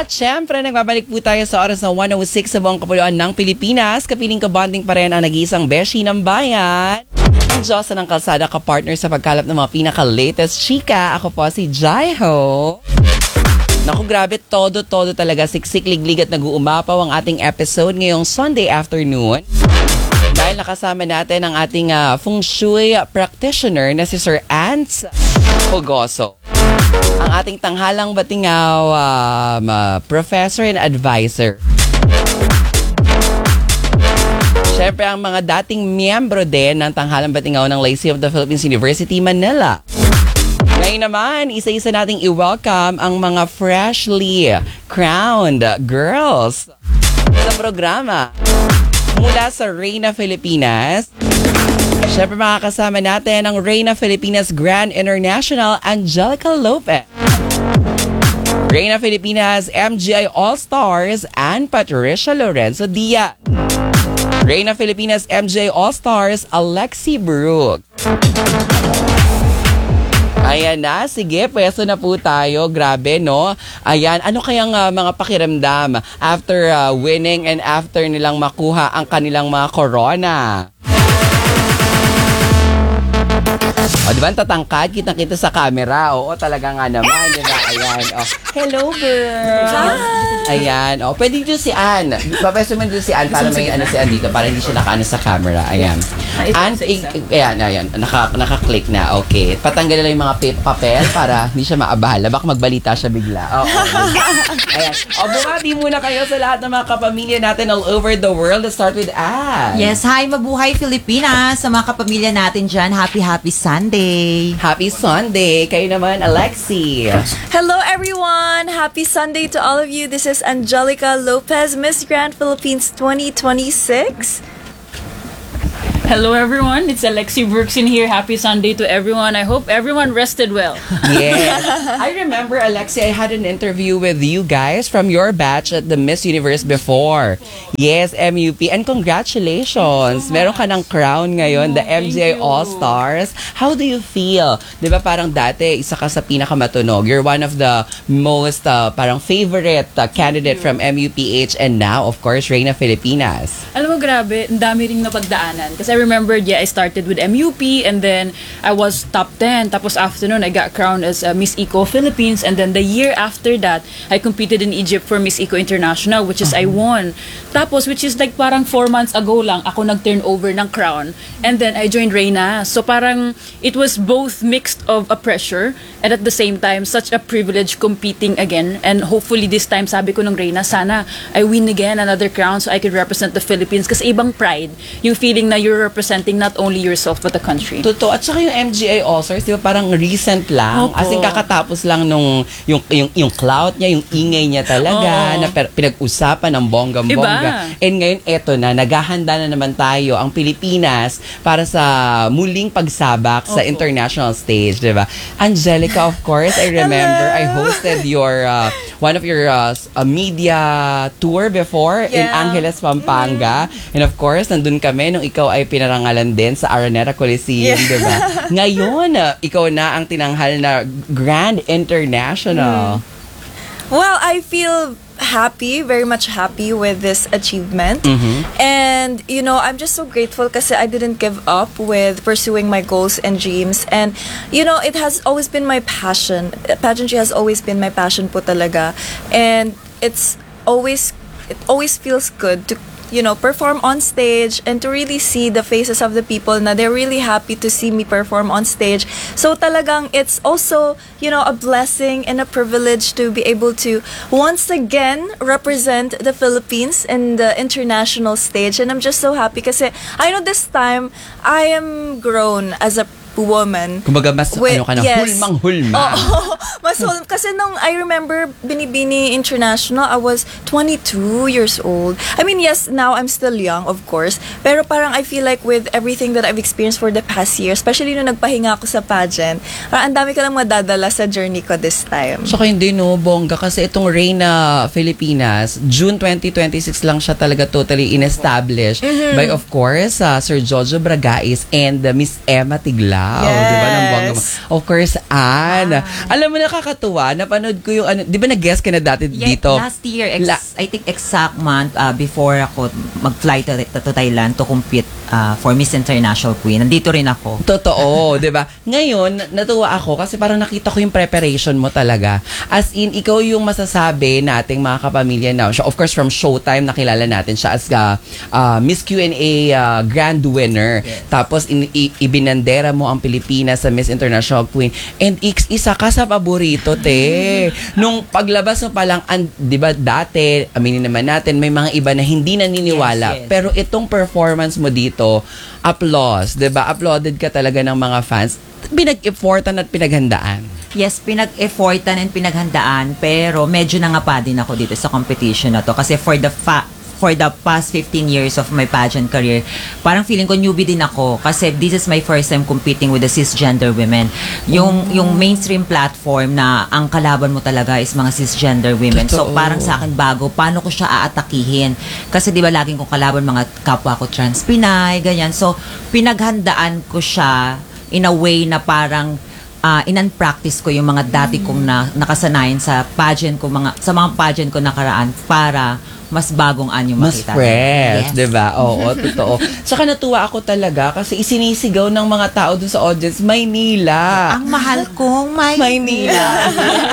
At syempre, nagbabalik po tayo sa oras na 1:06 sa buong kapuluan ng Pilipinas. Kapiling kabonding pa rin ang nag-iisang beshi ng bayan. Ang Diyosa ng kalsada ka-partner sa pagkalap ng mga pinaka-latest chika. Ako po si Jaiho. Naku, grabe, todo talaga. Siksik, liglig at nag-uumapaw ang ating episode ngayong Sunday afternoon. Dahil nakasama natin ang ating feng shui practitioner na si Sir Ants Pogoso. Ang ating tanghalang batingaw professor and advisor. Siyempre, ang mga dating miyembro din ng tanghalang batingaw ng Lyceum of the Philippines University, Manila. Ngayon naman, isa-isa nating i-welcome ang mga freshly crowned girls sa programa. Mula sa Reyna Filipinas, siyempre makakasama natin ang Reyna Filipinas Grand International, Angelica Lopez. Reyna Filipinas MGI All-Stars, and Patricia Lorenzo Diaz. Reyna Filipinas MGI All-Stars, Alexi Brooks. Ayan na, sige, pwesto na po tayo. Grabe, no? Ayan, ano kayang mga pakiramdam after winning and after nilang makuha ang kanilang mga corona? O, diba, tatangkad, kitang-kita sa camera. Oo, talaga nga naman. Diba? Ayan, o. Hello, girl. Ayan, o. Pwede dito si Ann. Papeso man dito si Ann para may si Ann dito, para hindi siya nakaano sa camera. Ayan. Ann, ayan, naka-click na. Okay. Patanggal na yung mga papel para hindi siya maabahala. Baka magbalita siya bigla. Oo. Ayan. O, bumati muna kayo sa lahat ng mga kapamilya natin all over the world. Let's start with Ann. Yes, hi, mabuhay Pilipinas. Sa mga kapamilya natin dyan, happy Sunday. Happy Sunday. Kayo naman, Alexi. Hello everyone! Happy Sunday to all of you. This is Angelica Lopez, Miss Grand Philippines 2026. Hello everyone, it's Alexi Brooks in here. Happy Sunday to everyone. I hope everyone rested well. Yes. I remember, Alexi, I had an interview with you guys from your batch at the Miss Universe before. Yes, MUP. And congratulations. Meron ka ng crown ngayon, the MGI All-Stars. How do you feel? Di ba parang dati, isa ka sa pinakamatunog. You're one of the most parang favorite candidate from MUPH, and now, of course, Reyna Filipinas. Alam mo, grabe, ang dami ring napagdaanan. Kasi I remembered, I started with MUP and then I was top 10. Tapos after nun, I got crowned as Miss Eco Philippines. And then the year after that, I competed in Egypt for Miss Eco International, which is I won. Tapos, which is like parang 4 months ago lang, ako nag-turn over ng crown. And then I joined Reyna. So parang it was both mixed of a pressure and at the same time, such a privilege competing again. And hopefully this time, sabi ko ng Reyna, sana I win again another crown so I could represent the Philippines. Kasi ibang pride, yung feeling na you're representing not only yourself but the country. Totoo. At saka yung MGI All-Stars, di ba parang recent lang. Opo. As in kakatapos lang nung yung clout niya, yung ingay niya talaga, na pinag-usapan ng bonggang-bongga. And ngayon, eto na, naghahanda na naman tayo, ang Pilipinas, para sa muling pagsabak sa international stage, di ba? Angelica, of course, I remember, I hosted your, one of your media tour before in Angeles, Pampanga. And of course, nandun kami nung ikaw ay pinarangalan din sa Araneta Coliseum, di ba? Ngayon, ikaw na ang tinanghal na Grand International. Well, I feel happy, very much happy with this achievement. And, you know, I'm just so grateful kasi I didn't give up with pursuing my goals and dreams. And, you know, it has always been my passion. Pageantry has always been my passion po talaga. And it always feels good to, you know, perform on stage and to really see the faces of the people na they're really happy to see me perform on stage. So talagang it's also, you know, a blessing and a privilege to be able to once again represent the Philippines in the international stage. And I'm just so happy kasi I know this time I am grown as a woman. Kumbaga, mas hulmang-hulma. Mas hulm. Kasi nung I remember Binibini International, I was 22 years old. I mean, yes, now I'm still young, of course. Pero parang I feel like with everything that I've experienced for the past year, especially nung nagpahinga ako sa pageant, ang dami ko lang madadala sa journey ko this time. So, hindi, no, bongga. Kasi itong Reyna Filipinas, June 2026 lang siya talaga totally in-establish by, of course, Sir Jojo Bragais and Miss Emma Tiglao. daw. Yes. Di ba? Ng bongga mo. Of course, Anne. Alam mo, nakakatuwa. Napanood ko yung, di ba nag-guest ka na dati dito? Last year, I think exact month before ako mag-fly to Thailand to compete for Miss International Queen. Nandito rin ako. Totoo, 'di ba? Ngayon, natuwa ako kasi parang nakita ko yung preparation mo talaga. As in, ikaw yung masasabi nating mga kapamilya now. Of course, from Showtime nakilala natin siya as Miss Q&A grand winner. Yes. Tapos ibinandera mo ang Pilipinas sa Miss International Queen. And isa ka sa paborito, te. Nung paglabas mo pa lang, 'di ba dati, aminin naman natin, may mga iba na hindi naniniwala. Yes. Pero itong performance mo dito, applause, 'di ba? Applauded ka talaga ng mga fans. Pinag-effortan at pinaghandaan. Yes, pinag-effortan and pinaghandaan, pero medyo nangapa din ako dito sa competition na to kasi for the past 15 years of my pageant career, parang feeling ko newbie din ako kasi this is my first time competing with the cisgender women. Yung mainstream platform na ang kalaban mo talaga is mga cisgender women. Totoo. So parang sa akin bago, paano ko siya aatakihin? Kasi di ba laging kong kalaban mga kapwa ko trans Pinay, ganyan. So pinaghandaan ko siya in a way na parang in-practice ko yung mga dati kong nakasanayan sa sa mga pageant ko nakaraan para mas bagong anyong Mas makita. fresh, Yes. 'di ba? Oo, totoo. Saka natuwa ako talaga kasi isinisigaw ng mga tao dun sa audience, Maynila. Ang mahal kong Maynila.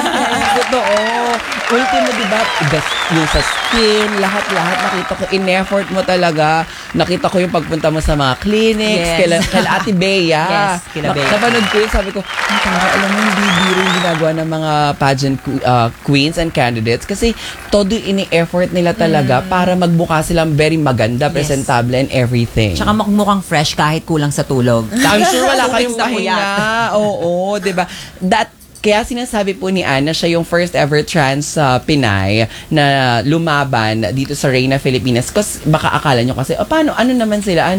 Totoo. Ultimo, di ba? Yung sa skin, lahat-lahat nakita ko, in-effort mo talaga. Nakita ko yung pagpunta mo sa mga clinics, Yes. kila Ate Bea. Yes, kila Bea. Napanood ko yun, sabi ko, alam mo, hindi biro yung ginagawa ng mga pageant queens and candidates kasi todo ini-effort nila talaga para magbuka silang very maganda, Yes. presentable, and everything. Tsaka mukhang fresh kahit kulang sa tulog. I'm sure wala kayong Sa puyat. pahinga. Oo, 'di ba? Kaya sinasabi po ni Anne na siya yung first ever trans Pinay na lumaban dito sa Reina Filipinas. Kasi baka akala nyo kasi, paano, ano naman sila,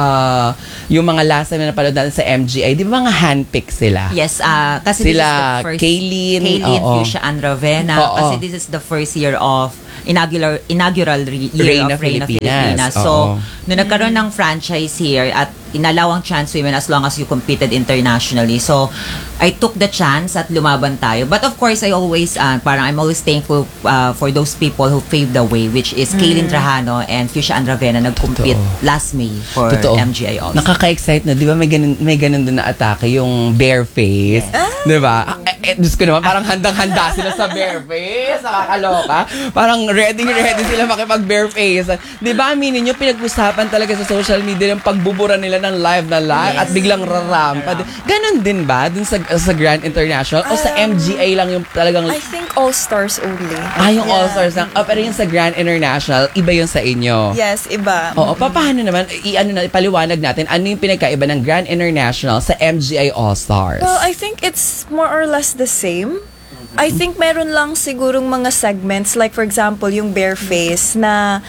yung mga last time na napanood natin sa MGI, di ba mga handpick sila? Yes, kasi Sila, this is the first Kaylin, oo. Fuchsia and Ravenna. Oo. Kasi this is the first year of inaugural year Reina of Reina Filipinas. Filipinas. Oo. So, nung nagkaroon ng franchise here at inalawang chance women as long as you competed internationally. So, I took the chance at lumaban tayo. But of course, I always, I'm always thankful for those people who paved the way, which is Kaylin Trajano and Fuchsia and Ravenna nag-compete Totoo. last May for Totoo. MGI also. Nakaka-excite na, di ba may ganun doon na atake, yung bare face. Di ba? Diyos ko naman, parang handang-handa sila sa bare face. Nakakaloka. Parang ready sila makipag bare face. Di ba, aminin nyo, pinag-usapan talaga sa social media yung pagbubura nila ng live at biglang rarampa. Ganon din ba? Dun sa Grand International? O sa MGA lang yung talagang... I think all-stars only. yung Yeah. All-Stars lang. Pero yung sa Grand International, iba yung sa inyo. Yes, iba. Oo, paano naman, ipaliwanag natin, ano yung pinagkaiba ng Grand International sa MGI All-Stars? Well, I think it's more or less the same. I think meron lang sigurong mga segments, like for example, yung bare face na,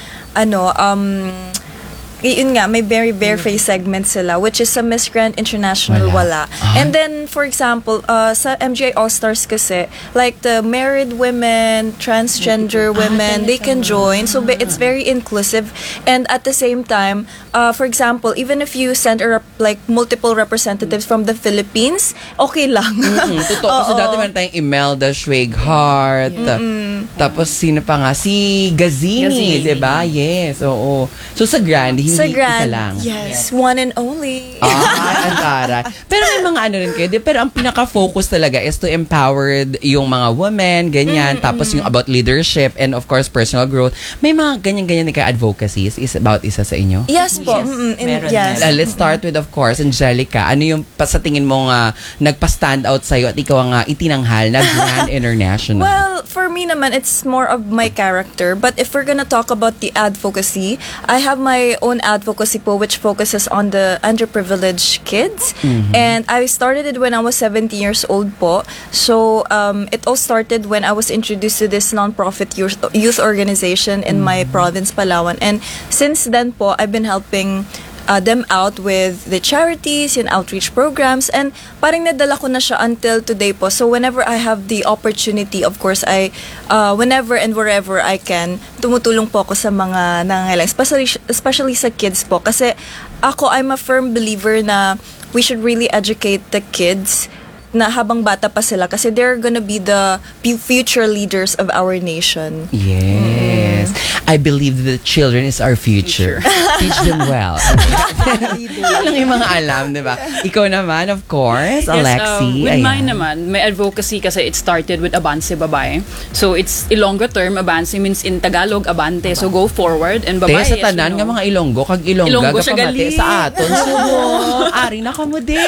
yun nga, may very bare face segments sila, which is sa Miss Grand International wala. And then, for example, sa MGI All-Stars kasi, like the married women, transgender women, they can join. So, it's very inclusive. And at the same time, for example, even if you send like multiple representatives from the Philippines, okay lang. Totoo. Kasi dati meron tayong Imelda Schweghart. Tapos sino pa nga? Si Gazini, di ba? Yes, oo. So sa Grand, hindi Sa Grand, isa lang. yes, one and only. Ang taray. Pero may mga ano rin kayo. Pero ang pinaka-focus talaga is to empower yung mga women, ganyan. Tapos yung about leadership and of course personal growth. May mga ganyan-ganyan na ka-advocacies is about isa sa inyo? Yes po. Meron, Yes. Let's start with, of course, Angelica. Ano yung sa tingin mo nga nagpa-stand out sa'yo at ikaw nga itinanghal na Grand International? Well, for me naman, it's more of my character. But if we're gonna talk about the advocacy, I have my own advocacy po, which focuses on the underprivileged kids. And I started it when I was 17 years old po. So, it all started when I was introduced to this non-profit youth organization in my province, Palawan. And since then po, I've been helping them out with the charities and outreach programs, and parang nadala ko na siya until today po. So whenever I have the opportunity, of course, whenever and wherever I can, tumutulong po ako sa mga nangangailangan, especially sa kids po. Kasi ako, I'm a firm believer na we should really educate the kids na habang bata pa sila kasi they're gonna be the future leaders of our nation. Yes. I believe the children is our future. Teach them well. Yan lang yung mga alam, di ba? Ikaw naman, of course, Alexi. With Ayan. mine naman, my advocacy kasi it started with Abante Babae. So it's Ilonggo term, Abante means in Tagalog, Abante. So go forward and Babae. Te, sa tanan nga mga Ilonggo, kag Ilongga, Ilonggo siya gapamati gali. sa aton. So, ari na ka mo di.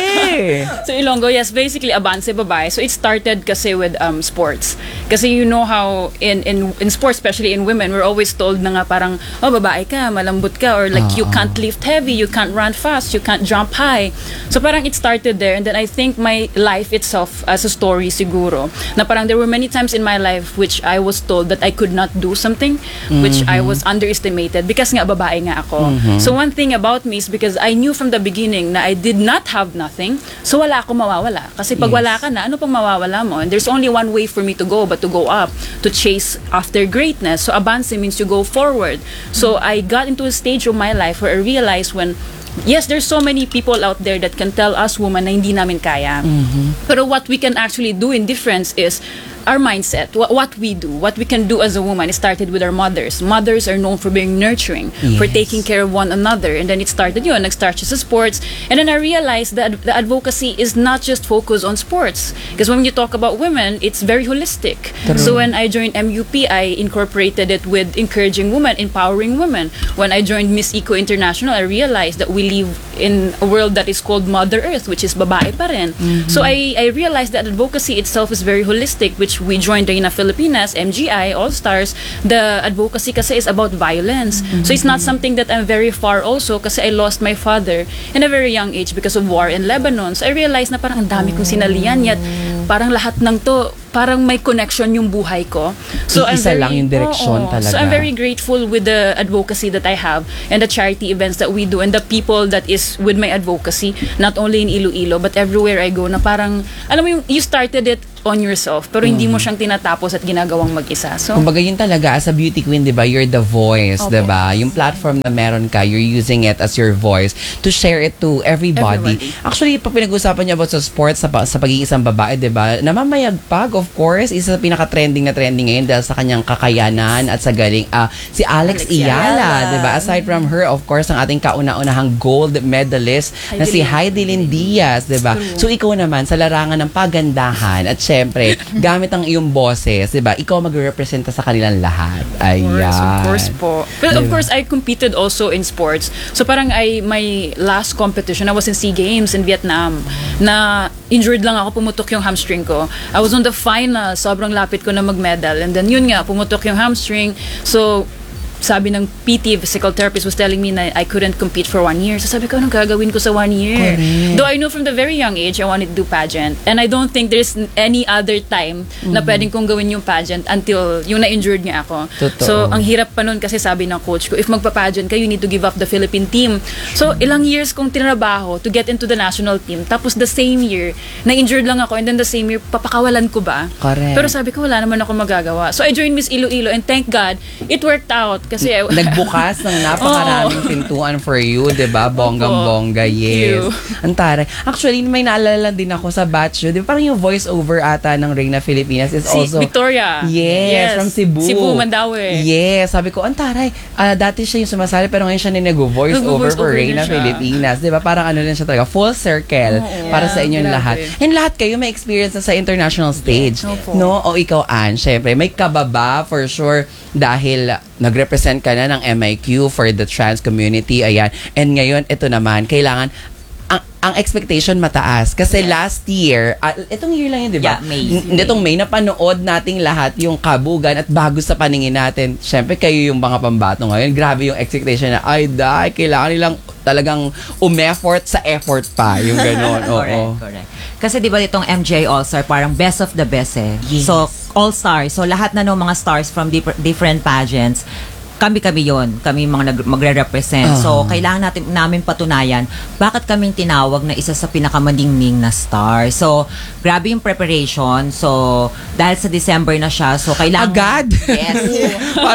So Ilonggo, yes, basically Abante Babae. So it started kasi with sports. Kasi you know how in sports, especially in women, we're always told na nga parang, oh, babae ka, malambot ka, or like you can't lift heavy, you can't run fast, you can't jump high. So parang it started there, and then I think my life itself as a story siguro, na parang there were many times in my life which I was told that I could not do something, which I was underestimated because nga babae nga ako. So one thing about me is because I knew from the beginning na I did not have nothing, so wala akong mawawala. Kasi pag wala ka na, ano pang mawawala mo? And there's only one way for me to go, but to go up, to chase after greatness. So avance means you go forward. So I got into a stage of my life where I realized when yes, there's so many people out there that can tell us women na hindi namin kaya. Pero what we can actually do in difference is our mindset, what we do, what we can do as a woman. It started with our mothers. Mothers are known for being nurturing, for taking care of one another. And then it started, nag-start siya sa sports. And then I realized that the advocacy is not just focused on sports. Because when you talk about women, it's very holistic. So when I joined MUP, I incorporated it with encouraging women, empowering women. When I joined Miss Eco International, I realized that we live in a world that is called Mother Earth, which is babae pa rin. So I realized that advocacy itself is very holistic, which we joined Reina Filipinas, MGI, All Stars. The advocacy kasi is about violence. So it's not something that I'm very far also kasi I lost my father in a very young age because of war in Lebanon. So I realized na parang ang dami kong sinalian, yet parang lahat ng to parang may connection yung buhay ko. So Iisa lang yung direksyon talaga. So I'm very grateful with the advocacy that I have and the charity events that we do and the people that is with my advocacy, not only in Iloilo but everywhere I go, na parang, alam mo yung, you started it on yourself pero hindi mo siyang tinatapos at ginagawang mag-isa. So, kumbaga yun talaga, as a beauty queen, di ba, you're the voice, di ba? Yung platform na meron ka, you're using it as your voice to share it to everybody. Actually, pag pinag-usapan niya about sa sports, sa pagiging isang babae, di ba, namamayagpag, of course, isa sa pinaka-trending na trending ngayon dahil sa kanyang kakayanan at sa galing, si Alex Ayala, di ba? Aside from her, of course, ang ating kauna-unahang gold medalist na si Heidelin Diaz, di ba? So, ikaw naman, sa larangan ng pagandahan at syempre, gamit ang iyong boses, di ba? Ikaw magre-representa sa kanilang lahat. Ayan. Of course po. But of course, I competed also in sports. So parang my last competition, I was in SEA Games in Vietnam, na injured lang ako, pumutok yung hamstring ko. I was on the final, sobrang lapit ko na mag-medal. And then yun nga, pumutok yung hamstring. So, sabi ng PT, physical therapist, was telling me na I couldn't compete for 1 year. So sabi ko, anong gagawin ko sa 1 year? Correct. Though I knew from the very young age, I wanted to do pageant. And I don't think there's any other time na pwedeng kong gawin yung pageant until yung na-injured nga ako. Totoo. So, ang hirap pa nun kasi sabi ng coach ko, if magpa-pageant ka, you need to give up the Philippine team. So, ilang years kong tinrabaho to get into the national team. Tapos the same year, na-injured lang ako and then the same year, papakawalan ko ba? Correct. Pero sabi ko, wala naman ako magagawa. So, I joined Miss Iloilo and thank God, it worked out. Kasi nagbukas ng napakaraming pintuan for you, di ba? Bonggang-bongga, yes. you. Ang taray. Actually, may naalala din ako sa batch yun. Di ba parang yung voice-over ata ng Reina Filipinas is also... Victoria. Yes, from Cebu. Cebu, Mandaue. Yes, sabi ko, ang taray. Dati siya yung sumasali pero ngayon siya nag-voice over for Reina Filipinas. Di ba? Parang ano rin siya talaga, full circle para sa inyong grabe. lahat. And lahat kayo may experience na sa international stage. Opo. No? O ikaw, Ann, syempre, may kababa for sure dahil nag-represent ka na ng MIQ for the trans community. Ayan. And ngayon, ito naman, kailangan ang expectation mataas. Kasi last year, itong year lang yun, di ba? Yeah, May. Itong May, napanood nating lahat yung kabugan at bago sa paningin natin. Siyempre, kayo yung mga pambato ngayon. Grabe yung expectation na, ay, kailangan nilang talagang umeffort sa effort pa. Yung gano'n. Correct. Kasi di ba itong MJ All-Star, parang best of the best eh. Yes. So, All-Stars. So, lahat na ng mga stars from different pageants, kami yon, kami mga magre-represent. So, kailangan namin patunayan bakit kaming tinawag na isa sa pinakamaningning na star. So, grabe yung preparation. So, dahil sa December na siya, so kailangan... Agad? Yes. Parang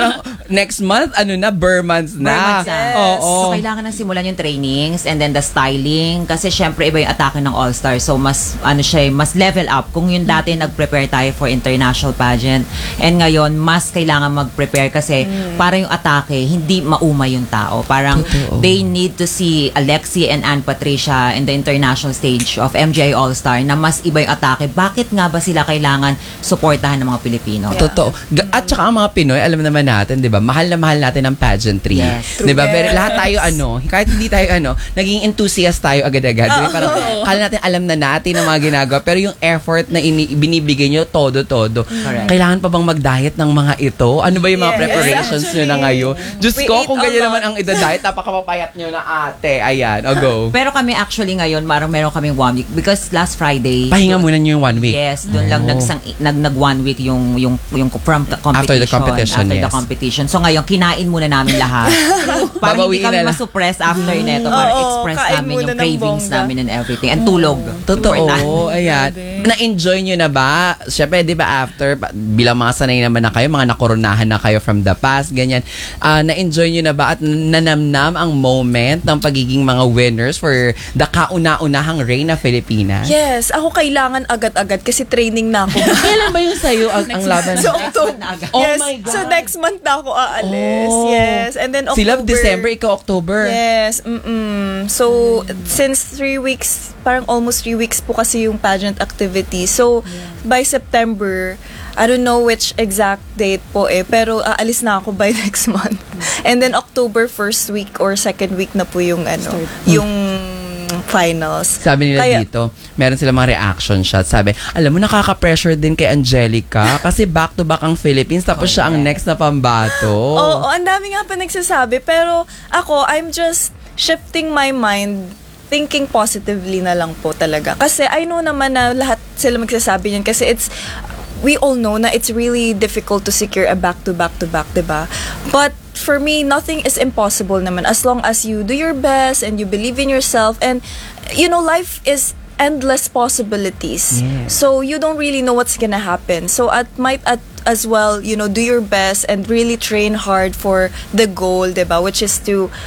next month, Burr months na. Months na. Oo. So, kailangan na simulan yung trainings and then the styling kasi syempre iba yung atake ng All-Star. So, mas level up. Kung yung dati nag-prepare tayo for international pageant and ngayon, mas kailangan mag-prepare kasi para yung atake, hindi maumay yung tao. Parang Totoo. they need to see Alexi and Ann Patricia in the international stage of MGI All-Star na mas iba yung atake. Bakit nga ba sila kailangan suportahan ng mga Pilipino? Totoo. At saka ang mga Pinoy, alam naman natin, 'di ba? Mahal na mahal natin ang pageantry. Yes. 'Di ba? Yes. Pero lahat tayo kahit hindi tayo naging enthusiast tayo agad-agad. Diba? Parang kala natin alam na natin ang mga ginagawa, pero yung effort na binibigay nyo todo. Correct. Kailangan pa bang mag-diet ng mga ito? Ano ba yung mga Yes, preparations nyo na actually. ngayon? Diyos We ko, eat kung a ganyan lot. naman ang ida-diet, napakapapayat nyo na ate. Ayan, go. Pero kami actually ngayon, meron kaming 1 week because last Friday Pahinga muna nyo yung 1 week. Yes, doon lang nag 1 week yung from the competition. After the competition, After the yes. competition. So ngayon, kinain muna namin lahat. Para hindi Babawiin kami na lang. masuppress after neto. Para Oo, express kain namin muna yung ng cravings bongga. namin and everything. And tulog. Important. Totoo, ayan. Na-enjoy nyo na ba? Siyempre, di ba after, bilang mga sanay naman na kayo, mga nakoronahan na kayo from the past, ganyan. Na-enjoy nyo na ba at nanamnam ang moment ng pagiging mga winners for the kauna-unahang Reyna Filipinas? Yes, ako kailangan agad-agad kasi training na ako. Kailan ba yung sa'yo ang laban? So, month na agad. Oh yes, my God. so next month na ako aalis. Oh. Yes, and then October. Sila December, ikaw October. Yes, So, since 3 weeks, parang almost 3 weeks po kasi yung pageant activity. So, by September, I don't know which exact date po pero aalis na ako by next month. And then October first week or second week na po yung yung finals. Sabi nila Kaya- dito, meron sila mga reaction shots. Sabi, alam mo, nakaka-pressure din kay Angelica kasi back-to-back ang Philippines tapos siya ang next na pambato. Oo, ang dami nga pa nagsasabi. Pero ako, I'm just shifting my mind, thinking positively na lang po talaga. Kasi I know naman na lahat sila magsasabi niyan kasi we all know na it's really difficult to secure a back-to-back-to-back, diba? But for me, nothing is impossible naman as long as you do your best and you believe in yourself. And, life is endless possibilities. Yes. So you don't really know what's gonna happen. So as well, do your best and really train hard for the goal, diba? Which is to